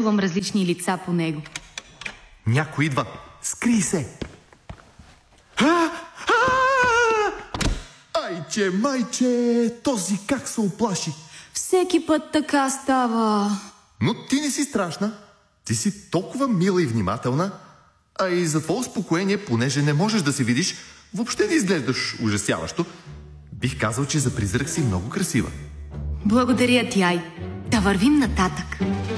рисувам различни лица по него. Някой идва. Скрий се. Айче, майче, този как се оплаши. Всеки път така става. Но ти не си страшна. Ти си толкова мила и внимателна. А и за твое успокоение, понеже не можеш да се видиш, въобще не изглеждаш ужасяващо. Бих казал, че за призрак си много красива. Благодаря ти, Ай. Да вървим нататък.